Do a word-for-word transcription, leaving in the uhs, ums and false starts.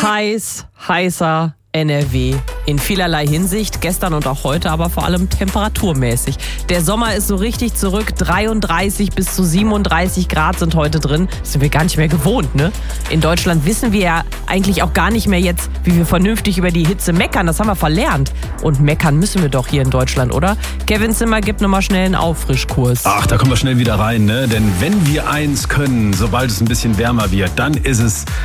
heiß, heißer N R W. In vielerlei Hinsicht, gestern und auch heute, aber vor allem temperaturmäßig. Der Sommer ist so richtig zurück, dreiunddreißig bis zu siebenunddreißig Grad sind heute drin. Das sind wir gar nicht mehr gewohnt, ne? In Deutschland wissen wir ja eigentlich auch gar nicht mehr jetzt, wie wir vernünftig über die Hitze meckern. Das haben wir verlernt. Und meckern müssen wir doch hier in Deutschland, oder? Kevin Zimmer gibt nochmal schnell einen Auffrischkurs. Ach, da kommen wir schnell wieder rein, ne? Denn wenn wir eins können, sobald es ein bisschen wärmer wird, dann ist es